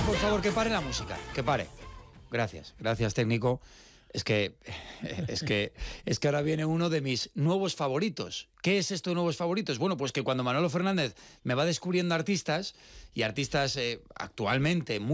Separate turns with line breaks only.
por favor, que pare la música, que pare. Gracias, gracias, técnico. Es que ahora viene uno de mis nuevos favoritos. ¿Qué es esto de nuevos favoritos? Bueno, pues que cuando Manolo Fernández me va descubriendo artistas, y artistas actualmente muy